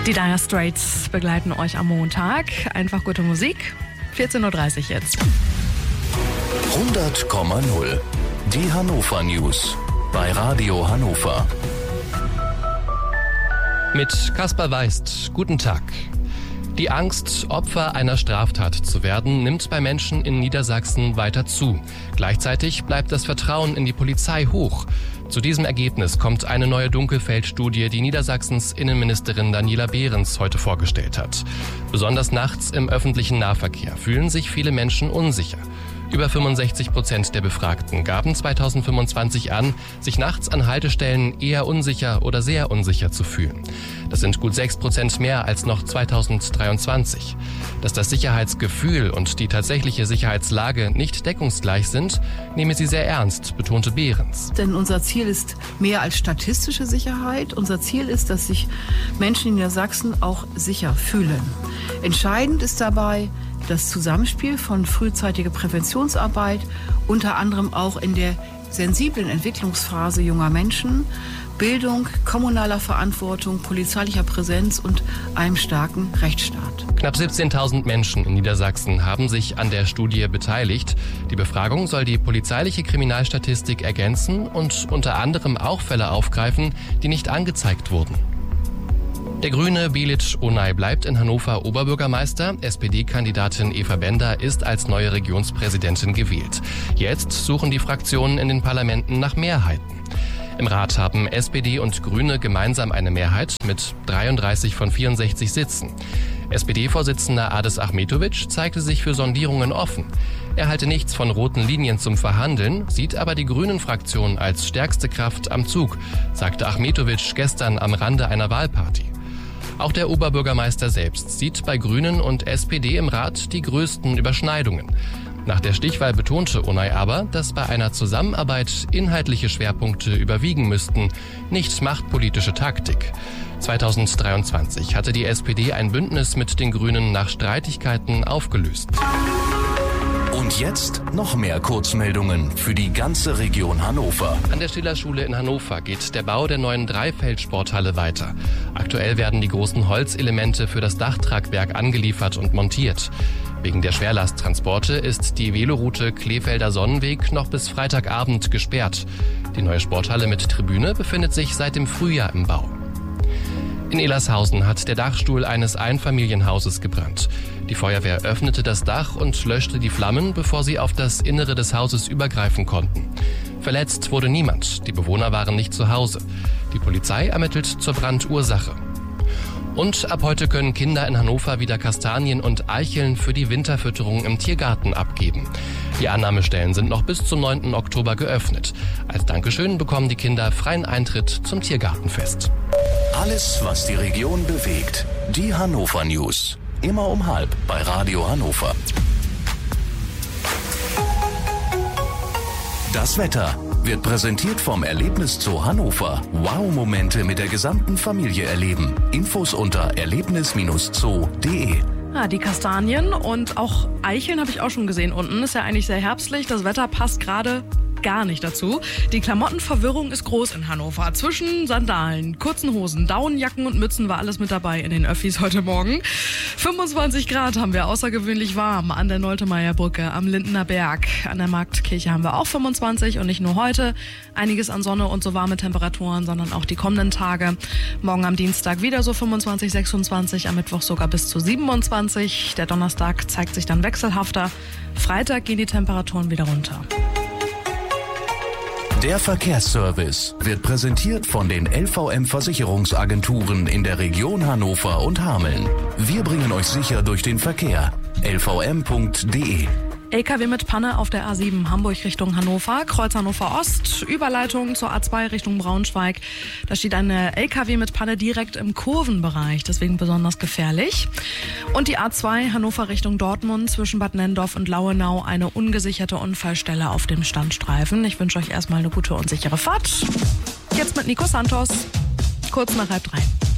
Die Dire Straits begleiten euch am Montag. Einfach gute Musik. 14.30 Uhr jetzt. 100,0. Die Hannover News bei Radio Hannover. Mit Kaspar Weist. Guten Tag. Die Angst, Opfer einer Straftat zu werden, nimmt bei Menschen in Niedersachsen weiter zu. Gleichzeitig bleibt das Vertrauen in die Polizei hoch. Zu diesem Ergebnis kommt eine neue Dunkelfeldstudie, die Niedersachsens Innenministerin Daniela Behrens heute vorgestellt hat. Besonders nachts im öffentlichen Nahverkehr fühlen sich viele Menschen unsicher. Über 65% der Befragten gaben 2025 an, sich nachts an Haltestellen eher unsicher oder sehr unsicher zu fühlen. Das sind gut 6% mehr als noch 2023. Dass das Sicherheitsgefühl und die tatsächliche Sicherheitslage nicht deckungsgleich sind, nehme sie sehr ernst, betonte Behrens. Denn unser Ziel ist mehr als statistische Sicherheit. Unser Ziel ist, dass sich Menschen in Niedersachsen auch sicher fühlen. Entscheidend ist dabei das Zusammenspiel von frühzeitiger Präventionsarbeit, unter anderem auch in der sensiblen Entwicklungsphase junger Menschen, Bildung, kommunaler Verantwortung, polizeilicher Präsenz und einem starken Rechtsstaat. Knapp 17.000 Menschen in Niedersachsen haben sich an der Studie beteiligt. Die Befragung soll die polizeiliche Kriminalstatistik ergänzen und unter anderem auch Fälle aufgreifen, die nicht angezeigt wurden. Der Grüne Bilic Onay bleibt in Hannover Oberbürgermeister. SPD-Kandidatin Eva Bender ist als neue Regionspräsidentin gewählt. Jetzt suchen die Fraktionen in den Parlamenten nach Mehrheiten. Im Rat haben SPD und Grüne gemeinsam eine Mehrheit mit 33 von 64 Sitzen. SPD-Vorsitzender Adis Ahmetovic zeigte sich für Sondierungen offen. Er halte nichts von roten Linien zum Verhandeln, sieht aber die Grünen-Fraktion als stärkste Kraft am Zug, sagte Ahmetovic gestern am Rande einer Wahlparty. Auch der Oberbürgermeister selbst sieht bei Grünen und SPD im Rat die größten Überschneidungen. Nach der Stichwahl betonte Onay aber, dass bei einer Zusammenarbeit inhaltliche Schwerpunkte überwiegen müssten, nicht machtpolitische Taktik. 2023 hatte die SPD ein Bündnis mit den Grünen nach Streitigkeiten aufgelöst. Und jetzt noch mehr Kurzmeldungen für die ganze Region Hannover. An der Schillerschule in Hannover geht der Bau der neuen Dreifeldsporthalle weiter. Aktuell werden die großen Holzelemente für das Dachtragwerk angeliefert und montiert. Wegen der Schwerlasttransporte ist die Veloroute Kleefelder Sonnenweg noch bis Freitagabend gesperrt. Die neue Sporthalle mit Tribüne befindet sich seit dem Frühjahr im Bau. In Elershausen hat der Dachstuhl eines Einfamilienhauses gebrannt. Die Feuerwehr öffnete das Dach und löschte die Flammen, bevor sie auf das Innere des Hauses übergreifen konnten. Verletzt wurde niemand, die Bewohner waren nicht zu Hause. Die Polizei ermittelt zur Brandursache. Und ab heute können Kinder in Hannover wieder Kastanien und Eicheln für die Winterfütterung im Tiergarten abgeben. Die Annahmestellen sind noch bis zum 9. Oktober geöffnet. Als Dankeschön bekommen die Kinder freien Eintritt zum Tiergartenfest. Alles, was die Region bewegt. Die Hannover News. Immer um 12:30 bei Radio Hannover. Das Wetter wird präsentiert vom Erlebniszoo Hannover. Wow-Momente mit der gesamten Familie erleben. Infos unter erlebnis-zoo.de. Ja, die Kastanien und auch Eicheln habe ich auch schon gesehen unten. Ist ja eigentlich sehr herbstlich. Das Wetter passt gerade gar nicht dazu. Die Klamottenverwirrung ist groß in Hannover. Zwischen Sandalen, kurzen Hosen, Daunenjacken und Mützen war alles mit dabei in den Öffis heute Morgen. 25 Grad haben wir, außergewöhnlich warm an der Noltemeyer-Brücke, am Lindener Berg. An der Marktkirche haben wir auch 25 und nicht nur heute. Einiges an Sonne und so warme Temperaturen, sondern auch die kommenden Tage. Morgen am Dienstag wieder so 25, 26, am Mittwoch sogar bis zu 27. Der Donnerstag zeigt sich dann wechselhafter. Freitag gehen die Temperaturen wieder runter. Der Verkehrsservice wird präsentiert von den LVM-Versicherungsagenturen in der Region Hannover und Hameln. Wir bringen euch sicher durch den Verkehr. lvm.de. LKW mit Panne auf der A7 Hamburg Richtung Hannover, Kreuz Hannover Ost, Überleitung zur A2 Richtung Braunschweig. Da steht eine LKW mit Panne direkt im Kurvenbereich, deswegen besonders gefährlich. Und die A2 Hannover Richtung Dortmund zwischen Bad Nenndorf und Lauenau, eine ungesicherte Unfallstelle auf dem Standstreifen. Ich wünsche euch erstmal eine gute und sichere Fahrt. Jetzt mit Nico Santos, kurz nach 2:30.